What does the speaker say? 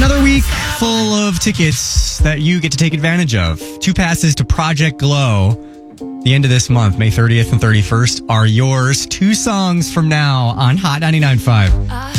Another week full of tickets that you get to take advantage of. 2 passes to Project Glow. The end of this month, May 30th and 31st, are yours. 2 songs from now on Hot 99.5.